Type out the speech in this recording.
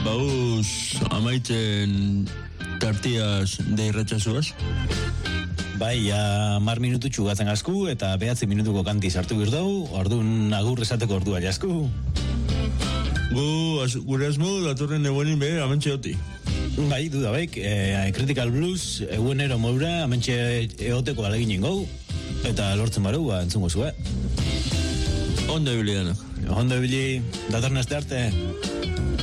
Bauz, amaitzen tartiaz de irratxasuaz? Bai, ja 10 minututxu gatzen asku eta 9 minutuko kanti sartu birdau, orduan agur esateko ordua jasku. Gure asmo, datorren eguenin be, amentxe oti. Bai, dudabaik, Critical Blues, eguenero moura, amentxe eoteko alegin ingau, eta lortzen baru, entzungo zue. Ondo ebili denak. Ondo ebili, datorren aste arte.